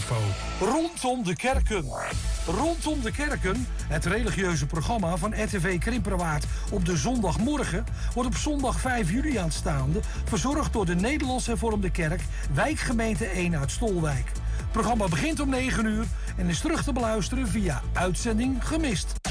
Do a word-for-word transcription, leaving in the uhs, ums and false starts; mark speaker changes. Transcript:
Speaker 1: info. Rondom de kerken. Rondom de kerken, het religieuze programma van R T V Krimperwaard op de zondagmorgen, wordt op zondag vijf juli aanstaande verzorgd door de Nederlands Hervormde Kerk, wijkgemeente één uit Stolwijk. Het programma begint om negen uur en is terug te beluisteren via Uitzending Gemist.